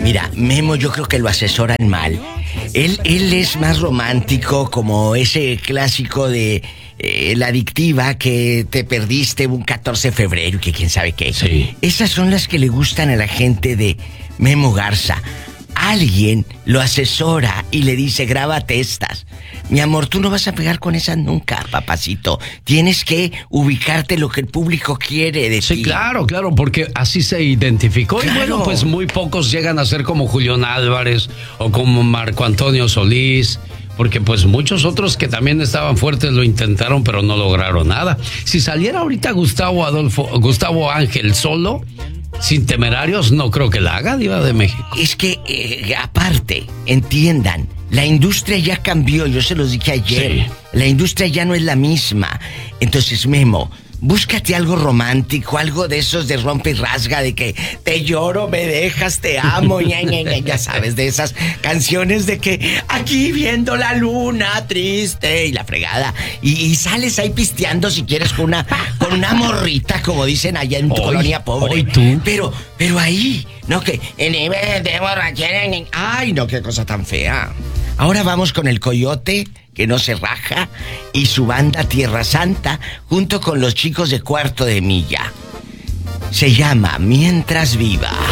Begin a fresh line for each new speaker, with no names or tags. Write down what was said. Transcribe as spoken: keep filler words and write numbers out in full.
Mira, Memo yo creo que lo asesoran mal. Él, él es más romántico, como ese clásico de eh, la adictiva que te perdiste un catorce de febrero y que quién sabe qué.
Sí.
Esas son las que le gustan a la gente de Memo Garza. Alguien lo asesora y le dice, grábate estas. Mi amor, tú no vas a pegar con esas nunca, papacito. Tienes que ubicarte lo que el público quiere de
Sí,
ti.
claro, claro, porque así se identificó.
Claro.
Y bueno, pues muy pocos llegan a ser como Julián Álvarez o como Marco Antonio Solís. Porque pues muchos otros que también estaban fuertes lo intentaron, pero no lograron nada. Si saliera ahorita Gustavo Adolfo, Gustavo Ángel solo, sin Temerarios, no creo que la haga, Diva de México.
Es que, eh, aparte, entiendan, la industria ya cambió, yo se los dije ayer.
Sí.
La industria ya no es la misma. Entonces, Memo, búscate algo romántico, algo de esos de rompe y rasga, de que te lloro, me dejas, te amo, ña, ña, ña, ya sabes, de esas canciones de que aquí viendo la luna triste y la fregada. Y, y sales ahí pisteando si quieres con una, con una morrita, como dicen allá en tu
Hoy,
colonia pobre.
hoy tú.
Pero, pero ahí, no que en nivel de borrachera. Ay, no, qué cosa tan fea. Ahora vamos con el Coyote, que no se raja, y su banda Tierra Santa, junto con los chicos de Cuarto de Milla. Se llama Mientras Viva.